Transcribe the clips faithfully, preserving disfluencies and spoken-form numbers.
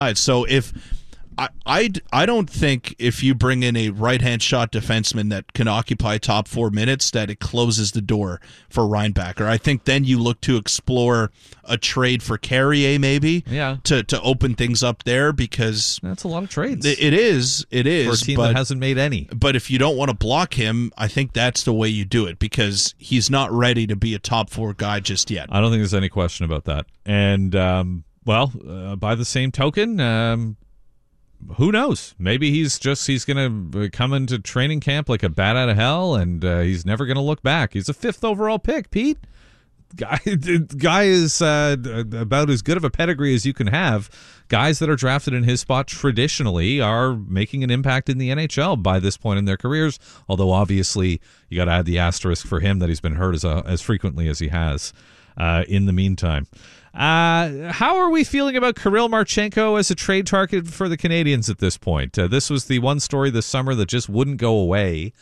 So if I, I, I don't think if you bring in a right-hand shot defenseman that can occupy top four minutes that it closes the door for Reinbacher. I think then you look to explore a trade for Carrier maybe yeah. to, to open things up there because that's a lot of trades. It, it is. It is. For a team but, that hasn't made any. But if you don't want to block him, I think that's the way you do it because he's not ready to be a top four guy just yet. I don't think there's any question about that. And, um, well, uh, by the same token, um, who knows? Maybe he's just he's going to come into training camp like a bat out of hell, and uh, he's never going to look back. He's a fifth overall pick, Pete. Guy, guy is uh, about as good of a pedigree as you can have. Guys that are drafted in his spot traditionally are making an impact in the N H L by this point in their careers, although obviously you got to add the asterisk for him that he's been hurt as, a, as frequently as he has uh, in the meantime. Uh, how are we feeling about Kirill Marchenko as a trade target for the Canadiens at this point? Uh, this was the one story this summer that just wouldn't go away.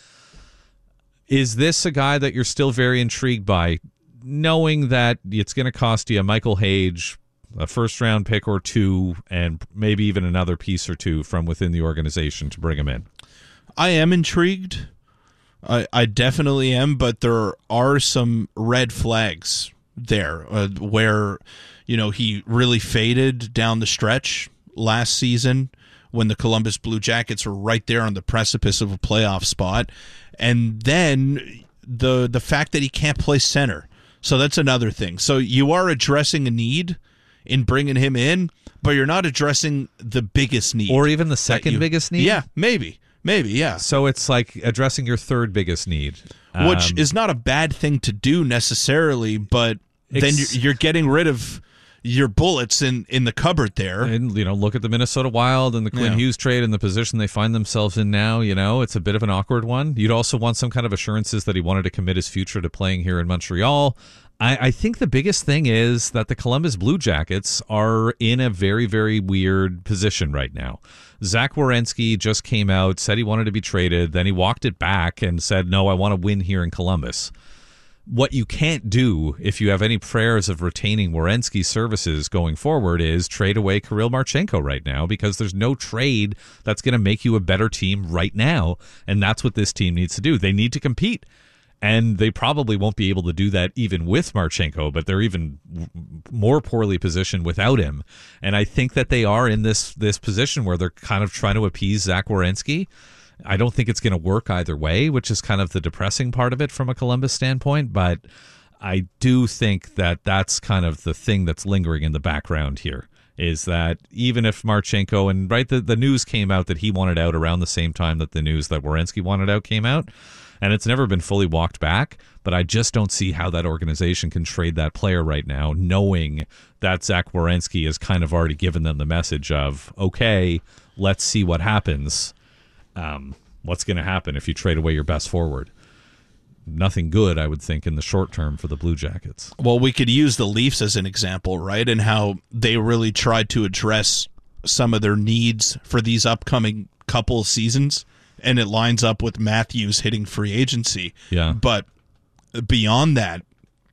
Is this a guy that you're still very intrigued by, knowing that it's going to cost you a Michael Hage, a first-round pick or two, and maybe even another piece or two from within the organization to bring him in? I am intrigued. I, I definitely am, but there are some red flags there uh, where, you know, he really faded down the stretch last season when the Columbus Blue Jackets were right there on the precipice of a playoff spot. And then the the fact that he can't play center. So that's another thing. So you are addressing a need in bringing him in, but you're not addressing the biggest need. Or even the second you, biggest need? Yeah, maybe. Maybe, yeah. So it's like addressing your third biggest need. Which um, is not a bad thing to do necessarily, but ex- then you're, you're getting rid of your bullets in, in the cupboard there. And, you know, look at the Minnesota Wild and the Quinn yeah. Hughes trade and the position they find themselves in now. You know, it's a bit of an awkward one. You'd also want some kind of assurances that he wanted to commit his future to playing here in Montreal. I, I think the biggest thing is that the Columbus Blue Jackets are in a very, very weird position right now. Zach Werenski just came out, said he wanted to be traded, then he walked it back and said, no, I want to win here in Columbus. What you can't do if you have any prayers of retaining Werenski's services going forward is trade away Kirill Marchenko right now, because there's no trade that's going to make you a better team right now, and that's what this team needs to do. They need to compete. And they probably won't be able to do that even with Marchenko, but they're even more poorly positioned without him. And I think that they are in this this position where they're kind of trying to appease Zach Werenski. I don't think it's going to work either way, which is kind of the depressing part of it from a Columbus standpoint. But I do think that that's kind of the thing that's lingering in the background here, is that even if Marchenko, and right, the, the news came out that he wanted out around the same time that the news that Werenski wanted out came out, and it's never been fully walked back, but I just don't see how that organization can trade that player right now, knowing that Zach Werenski has kind of already given them the message of, okay, let's see what happens. Um, what's going to happen if you trade away your best forward? Nothing good, I would think, in the short term for the Blue Jackets. Well, we could use the Leafs as an example, right? And how they really tried to address some of their needs for these upcoming couple of seasons. And it lines up with Matthews hitting free agency. Yeah. But beyond that,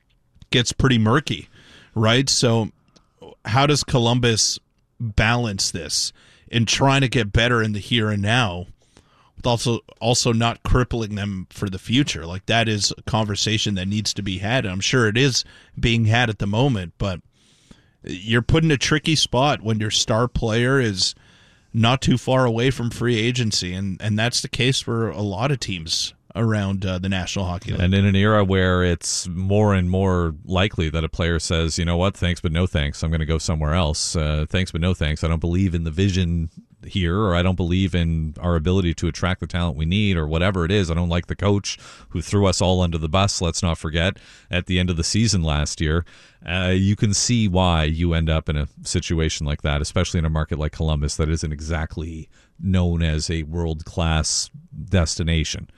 it gets pretty murky, right? So how does Columbus balance this in trying to get better in the here and now, with also also not crippling them for the future? Like, that is a conversation that needs to be had. And I'm sure it is being had at the moment, but you're put in a tricky spot when your star player is not too far away from free agency, and, and that's the case for a lot of teams around uh, the National Hockey League. And in an era where it's more and more likely that a player says, you know what, thanks but no thanks, I'm going to go somewhere else. Uh, thanks but no thanks. I don't believe in the vision here, or I don't believe in our ability to attract the talent we need, or whatever it is. I don't like the coach who threw us all under the bus, let's not forget, at the end of the season last year. Uh, you can see why you end up in a situation like that, especially in a market like Columbus that isn't exactly known as a world-class destination.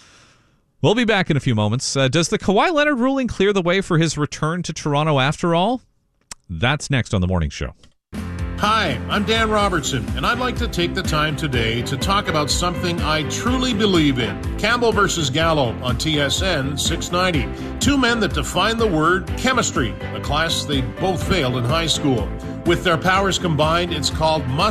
We'll be back in a few moments. Uh, does the Kawhi Leonard ruling clear the way for his return to Toronto after all? That's next on The Morning Show. Hi, I'm Dan Robertson, and I'd like to take the time today to talk about something I truly believe in. Campbell versus Gallo on T S N six ninety. Two men that define the word chemistry, a class they both failed in high school. With their powers combined, it's called must